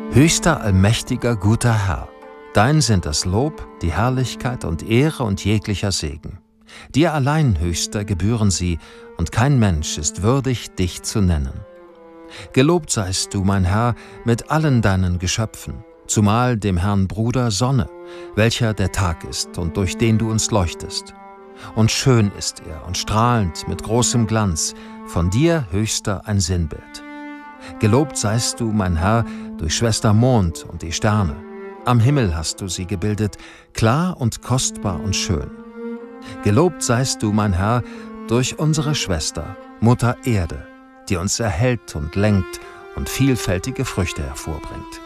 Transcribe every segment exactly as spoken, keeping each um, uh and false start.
Höchster, allmächtiger, guter Herr, dein sind das Lob, die Herrlichkeit und Ehre und jeglicher Segen. Dir allein, Höchster, gebühren sie, und kein Mensch ist würdig, dich zu nennen. Gelobt seist du, mein Herr, mit allen deinen Geschöpfen, zumal dem Herrn Bruder Sonne, welcher der Tag ist und durch den du uns leuchtest. Und schön ist er und strahlend mit großem Glanz, von dir, Höchster, ein Sinnbild. Gelobt seist du, mein Herr, durch Schwester Mond und die Sterne. Am Himmel hast du sie gebildet, klar und kostbar und schön. Gelobt seist du, mein Herr, durch unsere Schwester, Mutter Erde, die uns erhält und lenkt und vielfältige Früchte hervorbringt.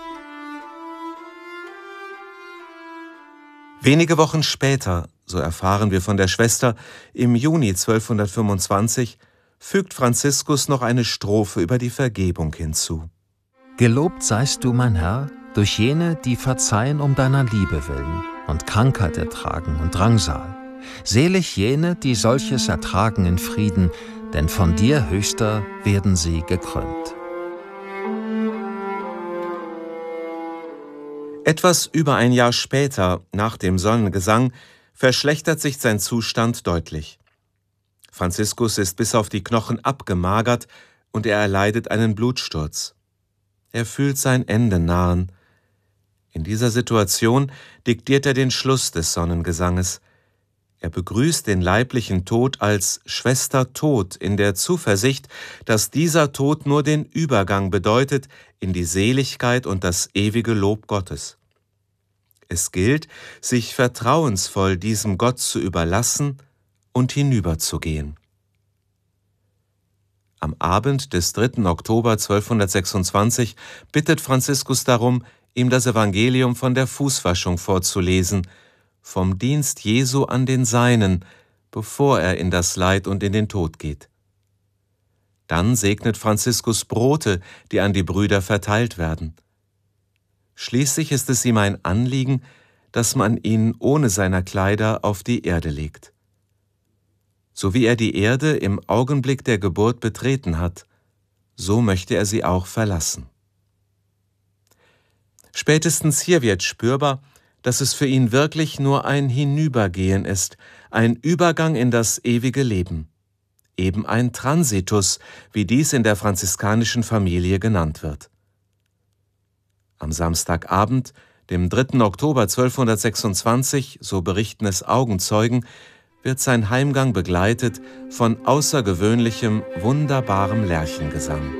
Wenige Wochen später, so erfahren wir von der Schwester, im Juni zwölfhundertfünfundzwanzig, fügt Franziskus noch eine Strophe über die Vergebung hinzu. Gelobt seist du, mein Herr, durch jene, die verzeihen um deiner Liebe willen und Krankheit ertragen und Drangsal. Selig jene, die solches ertragen in Frieden, denn von dir, Höchster, werden sie gekrönt. Etwas über ein Jahr später, nach dem Sonnengesang, verschlechtert sich sein Zustand deutlich. Franziskus ist bis auf die Knochen abgemagert und er erleidet einen Blutsturz. Er fühlt sein Ende nahen. In dieser Situation diktiert er den Schluss des Sonnengesanges. Er begrüßt den leiblichen Tod als Schwester Tod in der Zuversicht, dass dieser Tod nur den Übergang bedeutet in die Seligkeit und das ewige Lob Gottes. Es gilt, sich vertrauensvoll diesem Gott zu überlassen und hinüberzugehen. Am Abend des dritten Oktober zwölfhundertsechsundzwanzig bittet Franziskus darum, ihm das Evangelium von der Fußwaschung vorzulesen, vom Dienst Jesu an den Seinen, bevor er in das Leid und in den Tod geht. Dann segnet Franziskus Brote, die an die Brüder verteilt werden. Schließlich ist es ihm ein Anliegen, dass man ihn ohne seiner Kleider auf die Erde legt. So wie er die Erde im Augenblick der Geburt betreten hat, so möchte er sie auch verlassen. Spätestens hier wird spürbar, dass es für ihn wirklich nur ein Hinübergehen ist, ein Übergang in das ewige Leben, eben ein Transitus, wie dies in der franziskanischen Familie genannt wird. Am Samstagabend, dem dritten Oktober zwölfhundertsechsundzwanzig, so berichten es Augenzeugen, wird sein Heimgang begleitet von außergewöhnlichem, wunderbarem Lerchengesang.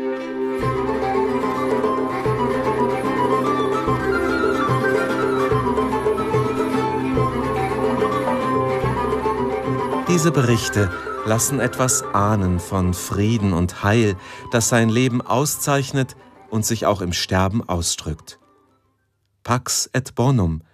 Diese Berichte lassen etwas ahnen von Frieden und Heil, das sein Leben auszeichnet und sich auch im Sterben ausdrückt. Pax et bonum,